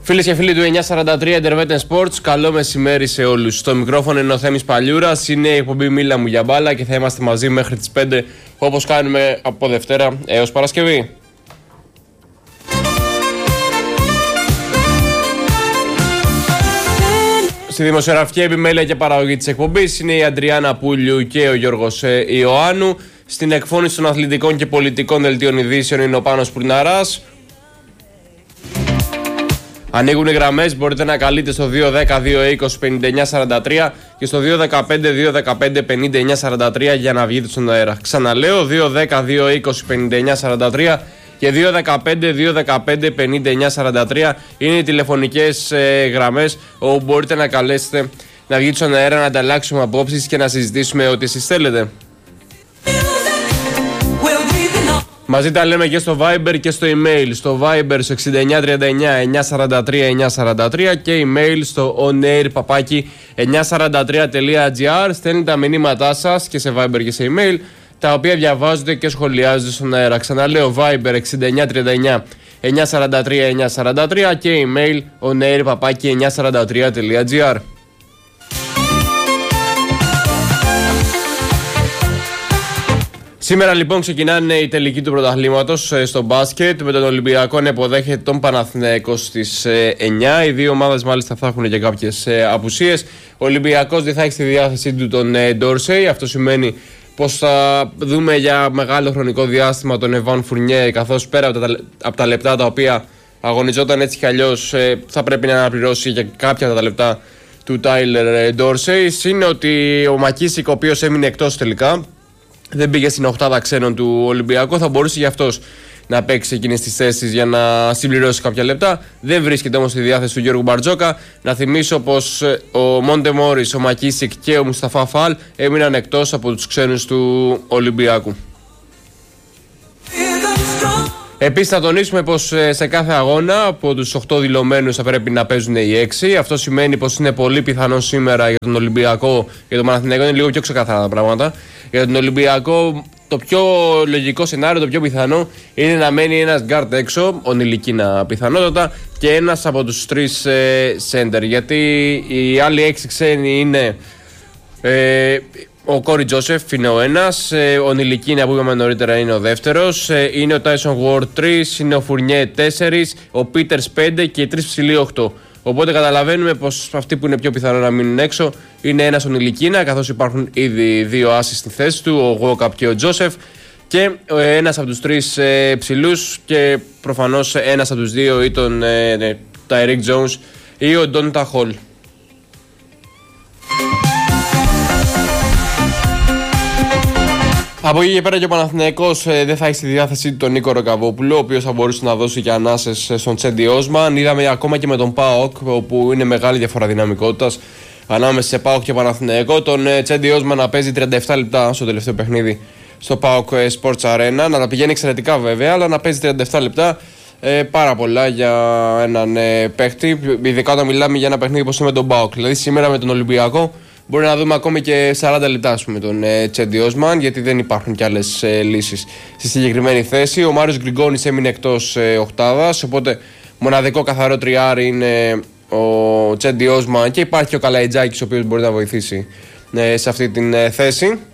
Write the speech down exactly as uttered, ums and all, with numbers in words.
Φίλες και φίλοι του εννιακόσια σαράντα τρία Intervetten Sports, καλό μεσημέρι σε όλους. Στο μικρόφωνο είναι ο Θέμης Παλιούρας, είναι η εκπομπή Μίλα μου για μπάλα και θα είμαστε μαζί μέχρι τις πέντε, όπως κάνουμε από Δευτέρα έως Παρασκευή. Στη δημοσιογραφική επιμέλεια και παραγωγή της εκπομπής είναι η Αντριάννα Πούλιου και ο Γιώργος Ιωάννου. Στην εκφώνηση των αθλητικών και πολιτικών δελτίων ειδήσεων είναι ο Πάνος Πουρναράς. Ανοίγουν οι γραμμές, μπορείτε να καλείτε στο δύο δέκα δύο είκοσι πενήντα εννιά σαράντα τρία και στο δύο δεκαπέντε δύο δεκαπέντε πενήντα εννιά σαράντα τρία για να βγείτε στον αέρα. Ξαναλέω, δύο δέκα δύο είκοσι πενήντα εννιά σαράντα τρία και δύο δεκαπέντε δύο δεκαπέντε πενήντα εννιά σαράντα τρία είναι οι τηλεφωνικές ε, γραμμές όπου μπορείτε να καλέσετε να βγείτε στον αέρα, να ανταλλάξουμε απόψεις και να συζητήσουμε ό,τι εσείς θέλετε. Μαζί τα λέμε και στο Viber και στο email. Στο Viber στο εξήντα εννιά τριάντα εννιά εννιακόσια σαράντα τρία εννιακόσια σαράντα τρία και email στο onair παπάκι εννιακόσια σαράντα τρία τελεία gr. Στέλνετε τα μηνύματά σας και σε Viber και σε email, τα οποία διαβάζονται και σχολιάζονται στον αέρα. Ξαναλέω, Viber εξήντα εννιά τριάντα εννιά εννιακόσια σαράντα τρία εννιακόσια σαράντα τρία και email onair παπάκι εννιακόσια σαράντα τρία τελεία gr. Σήμερα λοιπόν ξεκινάνε οι τελικοί του πρωταθλήματος στο μπάσκετ, με τον Ολυμπιακό να υποδέχεται τον Παναθηναϊκό στις εννιά. Οι δύο ομάδες μάλιστα θα έχουν και κάποιες απουσίες. Ο Ολυμπιακός δεν θα έχει στη διάθεσή του τον Ντόρσεϊ. Αυτό σημαίνει πως θα δούμε για μεγάλο χρονικό διάστημα τον Εβάν Φουρνιέ, καθώς πέρα από τα, από τα λεπτά τα οποία αγωνιζόταν έτσι κι αλλιώς θα πρέπει να αναπληρώσει για κάποια από τα λεπτά του Τάιλερ Ντόρσεϊ. Είναι ότι ο Μακίσικ, ο οποίος έμεινε εκτός τελικά, δεν πήγε στην οκτάδα ξένων του Ολυμπιακού, θα μπορούσε γι' αυτός να παίξει εκείνες τις θέσεις για να συμπληρώσει κάποια λεπτά. Δεν βρίσκεται όμως στη διάθεση του Γιώργου Μπαρτζόκα. Να θυμίσω πως ο Μόντε Μόρις, ο Μακίσικ και ο Μουσταφά Φαλ έμειναν εκτός από τους ξένους του Ολυμπιακού. Επίσης θα τονίσουμε πως σε κάθε αγώνα από τους οκτώ δηλωμένους θα πρέπει να παίζουν οι έξι. Αυτό σημαίνει πως είναι πολύ πιθανό σήμερα για τον Ολυμπιακό, για τον Παναθηναϊκό είναι λίγο πιο ξεκαθαρά τα πράγματα. Για τον Ολυμπιακό το πιο λογικό σενάριο, το πιο πιθανό είναι να μένει ένας γκάρτ έξω, ο Νιλικίνα πιθανότατα, και ένας από τους τρεις σέντερ. Γιατί οι άλλοι έξι ξένοι είναι... Ε, ο Κόρι Τζόσεφ είναι ο ένας, ο Νιλικίνα που είπαμε νωρίτερα είναι ο δεύτερος, είναι ο Τάισον Γουόρντ τρεις, είναι ο Φουρνιέ τέσσερις, ο Πίτερς πέντε και οι τρεις ψηλοί οκτώ. Οπότε καταλαβαίνουμε πως αυτοί που είναι πιο πιθανό να μείνουν έξω είναι ένας ο Νιλικίνα, καθώς υπάρχουν ήδη δύο άσοι στη θέση του, ο Γουόκαπ και ο Τζόσεφ, και ένας από τους τρεις ε, ψηλούς και προφανώς ένας από τους δύο ή τον ε, Τάιρικ Τζόουνς ή ο Ντόντα Χολ. Από εκεί και πέρα και ο Παναθηναϊκός ε, δεν θα έχει στη διάθεσή του τον Νίκο Ροκαβόπουλο, ο οποίος θα μπορούσε να δώσει και ανάσες στον Τσέντι Όσμαν. Είδαμε ακόμα και με τον ΠΑΟΚ, όπου είναι μεγάλη διαφορά δυναμικότητας ανάμεσα σε ΠΑΟΚ και Παναθηναϊκό. Τον ε, Τσέντι Όσμαν να παίζει τριάντα επτά λεπτά στο τελευταίο παιχνίδι στο ΠΑΟΚ Sports Arena. Να τα πηγαίνει εξαιρετικά βέβαια, αλλά να παίζει τριάντα επτά λεπτά. Ε, πάρα πολλά για έναν ε, παίχτη, ειδικά όταν μιλάμε για ένα παιχνίδι όπως είναι με τον ΠΑΟΚ. Δηλαδή σήμερα με τον Ολυμπιακό μπορεί να δούμε ακόμη και σαράντα λεπτά με τον ε, Τσέντι Όσμαν, γιατί δεν υπάρχουν κι άλλες ε, λύσεις στη συγκεκριμένη θέση. Ο Μάριος Γκριγκόνης έμεινε εκτός ε, οκτάδας, οπότε μοναδικό καθαρό τριάρι είναι ο Τσέντι Όσμαν και υπάρχει και ο Καλαϊτζάκης, ο οποίος μπορεί να βοηθήσει ε, σε αυτή την ε, θέση.